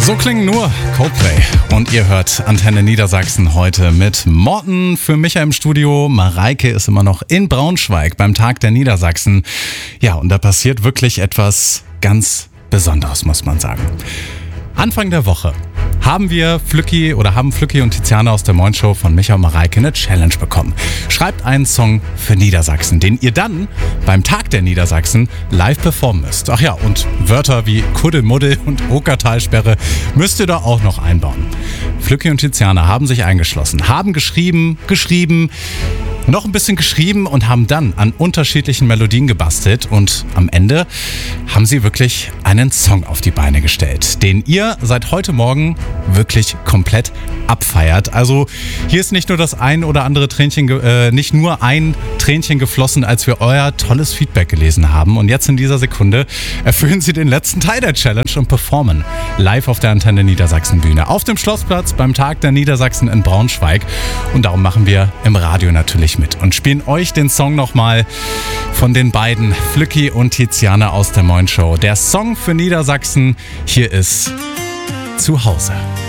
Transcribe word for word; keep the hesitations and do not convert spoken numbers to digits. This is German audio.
So klingen nur Coldplay. Und ihr hört Antenne Niedersachsen heute mit Morten für Micha im Studio. Mareike ist immer noch in Braunschweig beim Tag der Niedersachsen. Ja, und da passiert wirklich etwas ganz Besonderes, muss man sagen. Anfang der Woche haben wir Flücki oder haben Flücki und Tiziana aus der Moin Show von Micha und Mareike eine Challenge bekommen. Schreibt einen Song für Niedersachsen, den ihr dann beim Tag der Niedersachsen live performen müsst. Ach ja, und Wörter wie Kuddelmuddel und Okertalsperre müsst ihr da auch noch einbauen. Flücki und Tiziana haben sich eingeschlossen, haben geschrieben, geschrieben, noch ein bisschen geschrieben und haben dann an unterschiedlichen Melodien gebastelt und am Ende haben sie wirklich einen Song auf die Beine gestellt, den ihr seit heute Morgen wirklich komplett abfeiert. Also hier ist nicht nur das ein oder andere Tränchen, äh, nicht nur ein Tränchen geflossen, als wir euer tolles Feedback gelesen haben. Und jetzt in dieser Sekunde erfüllen sie den letzten Teil der Challenge und performen live auf der Antenne Niedersachsen Bühne auf dem Schlossplatz beim Tag der Niedersachsen in Braunschweig. Und darum machen wir im Radio natürlich mit und spielen euch den Song nochmal von den beiden, Flücki und Tiziana aus der Moin Show. Der Song für Niedersachsen, hier ist Zuhause.